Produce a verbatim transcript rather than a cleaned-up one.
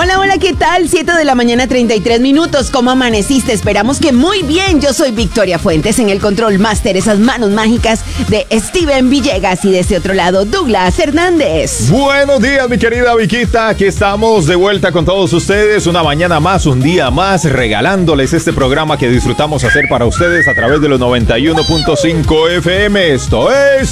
Hola, hola, ¿qué tal? siete de la mañana, treinta y tres minutos. ¿Cómo amaneciste? Esperamos que muy bien. Yo soy Victoria Fuentes en el Control Master, esas manos mágicas de Steven Villegas. Y de este otro lado, Douglas Hernández. Buenos días, mi querida Viquita. Aquí estamos de vuelta con todos ustedes. Una mañana más, un día más, regalándoles este programa que disfrutamos hacer para ustedes a través de los noventa y uno punto cinco F M. Esto es